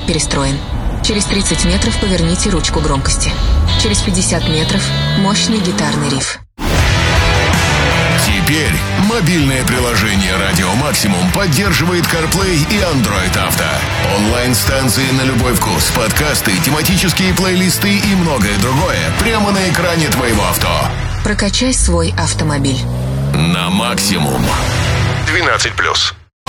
перестроен. Через 30 метров поверните ручку громкости. Через 50 метров мощный гитарный риф. Теперь мобильное приложение «Радио Максимум» поддерживает CarPlay и Android Auto. Онлайн-станции на любой вкус, подкасты, тематические плейлисты и многое другое прямо на экране твоего авто. Прокачай свой автомобиль. На максимум. 12+.